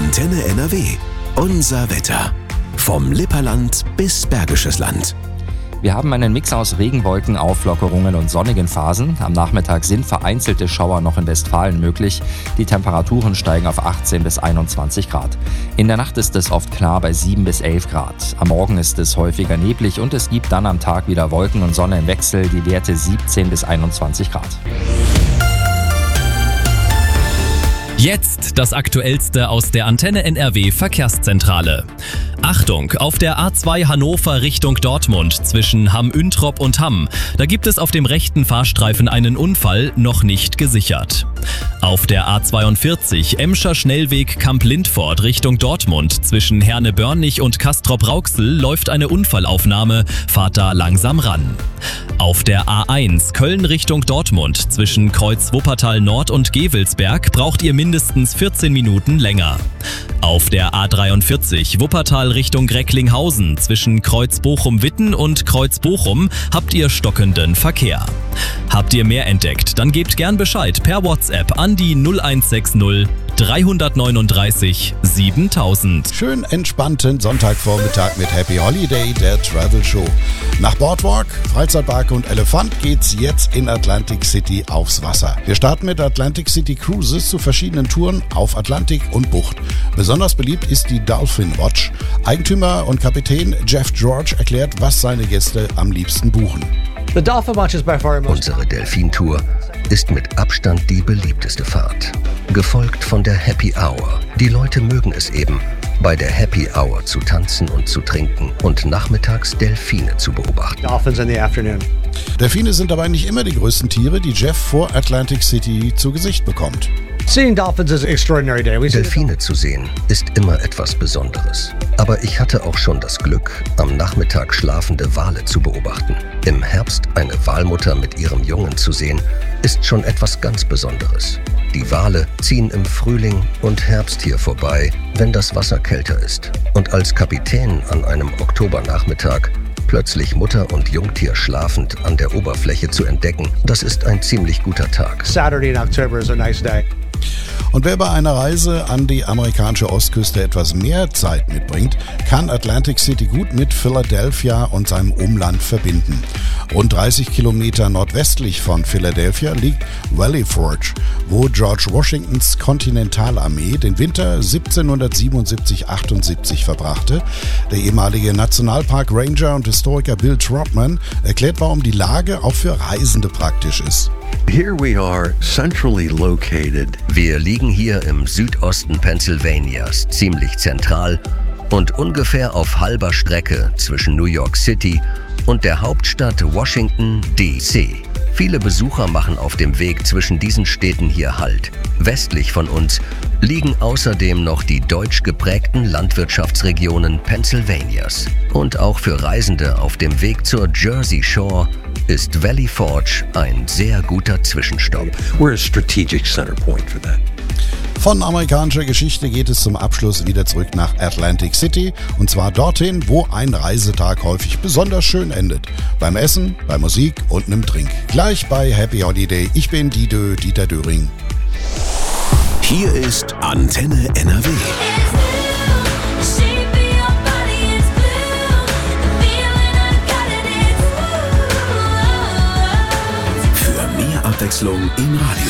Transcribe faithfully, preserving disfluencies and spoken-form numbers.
Antenne N R W. Unser Wetter. Vom Lipperland bis Bergisches Land. Wir haben einen Mix aus Regenwolken, Auflockerungen und sonnigen Phasen. Am Nachmittag sind vereinzelte Schauer noch in Westfalen möglich. Die Temperaturen steigen auf achtzehn bis einundzwanzig Grad. In der Nacht ist es oft klar bei sieben bis elf Grad. Am Morgen ist es häufiger neblig und es gibt dann am Tag wieder Wolken und Sonne im Wechsel, die Werte siebzehn bis einundzwanzig Grad. Jetzt das Aktuellste aus der Antenne N R W Verkehrszentrale. Achtung, auf der A zwei Hannover Richtung Dortmund zwischen Hamm-Üntrop und Hamm. Da gibt es auf dem rechten Fahrstreifen einen Unfall, noch nicht gesichert. Auf der A zweiundvierzig Emscher Schnellweg Kamp-Lindfort Richtung Dortmund zwischen Herne-Börnich und Castrop-Rauxel läuft eine Unfallaufnahme, fahrt da langsam ran. Auf der A eins Köln Richtung Dortmund zwischen Kreuz Wuppertal Nord und Gevelsberg braucht ihr mindestens vierzehn Minuten länger. Auf der A dreiundvierzig Wuppertal Richtung Recklinghausen zwischen Kreuz Bochum-Witten und Kreuz Bochum habt ihr stockenden Verkehr. Habt ihr mehr entdeckt, dann gebt gern Bescheid per WhatsApp an die null eins sechs null drei neun drei siebentausend. Schön entspannten Sonntagvormittag mit Happy Holiday, der Travel Show. Nach Boardwalk, Freizeitpark und Elefant geht's jetzt in Atlantic City aufs Wasser. Wir starten mit Atlantic City Cruises zu verschiedenen Touren auf Atlantik und Bucht. Besonders beliebt ist die Dolphin Watch. Eigentümer und Kapitän Jeff George erklärt, was seine Gäste am liebsten buchen. Unsere Delfin-Tour ist mit Abstand die beliebteste Fahrt. Gefolgt von der Happy Hour. Die Leute mögen es eben, bei der Happy Hour zu tanzen und zu trinken und nachmittags Delfine zu beobachten. Dolphins in the afternoon. Delfine sind dabei nicht immer die größten Tiere, die Jeff vor Atlantic City zu Gesicht bekommt. Seeing dolphins is an extraordinary day. We see Delfine zu sehen ist immer etwas Besonderes. Aber ich hatte auch schon das Glück, am Nachmittag schlafende Wale zu beobachten. Im Herbst eine Walmutter mit ihrem Jungen zu sehen, ist schon etwas ganz Besonderes. Die Wale ziehen im Frühling und Herbst hier vorbei, wenn das Wasser kälter ist. Und als Kapitän an einem Oktobernachmittag plötzlich Mutter und Jungtier schlafend an der Oberfläche zu entdecken, das ist ein ziemlich guter Tag. Saturday in October is a nice day. Und wer bei einer Reise an die amerikanische Ostküste etwas mehr Zeit mitbringt, kann Atlantic City gut mit Philadelphia und seinem Umland verbinden. Rund dreißig Kilometer nordwestlich von Philadelphia liegt Valley Forge, wo George Washingtons Kontinentalarmee den Winter siebzehnhundertsiebenundsiebzig achtundsiebzig verbrachte. Der ehemalige Nationalpark Ranger und Historiker Bill Trotman erklärt, warum die Lage auch für Reisende praktisch ist. Here we are, centrally located. Wir liegen hier im Südosten Pennsylvanias, ziemlich zentral und ungefähr auf halber Strecke zwischen New York City und der Hauptstadt Washington, D C Viele Besucher machen auf dem Weg zwischen diesen Städten hier Halt. Westlich von uns liegen außerdem noch die deutsch geprägten Landwirtschaftsregionen Pennsylvanias. Und auch für Reisende auf dem Weg zur Jersey Shore ist Valley Forge ein sehr guter Zwischenstopp. We're a strategic center point for that. Von amerikanischer Geschichte geht es zum Abschluss wieder zurück nach Atlantic City, und zwar dorthin, wo ein Reisetag häufig besonders schön endet. Beim Essen, bei Musik und einem Drink. Gleich bei Happy Holiday. Ich bin Didö, Dieter Döring. Hier ist Antenne N R W. Für mehr Abwechslung im Radio.